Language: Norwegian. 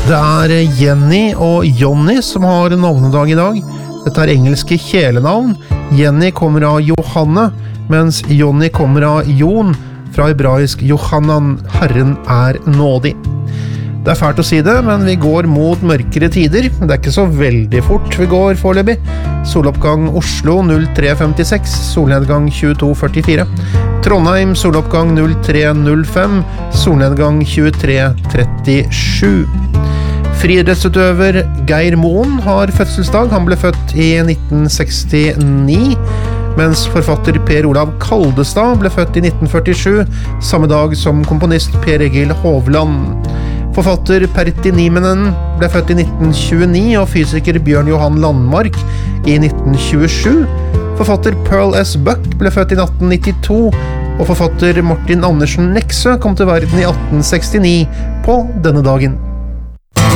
Det Jenny og Johnny som har navnedag I dag. Dette engelske kjælenavn. Jenny kommer av Johanne, mens Johnny kommer av Jon, fra hebraisk Johanan, Herren nådig. Det fælt å si det, men vi går mot mørkere tider. Det ikke så veldig fort vi går foreløpig. Soloppgang Oslo 03.56, solnedgang 22.44. Trondheim soloppgang 03.05, solnedgang 23.37. Friidrettsutøver Geir Moen har fødselsdag. Han ble født I 1969, mens forfatter Per Olav Kaldestad ble født I 1947, samme dag som komponist Per Egil Hovland. Forfatter Pertti Nieminen ble født I 1929, og fysiker Bjørn Johan Landmark I 1927. Forfatter Pearl S. Buck ble født I 1892, og forfatter Martin Andersen Nexø kom til verden I 1869 på denne dagen.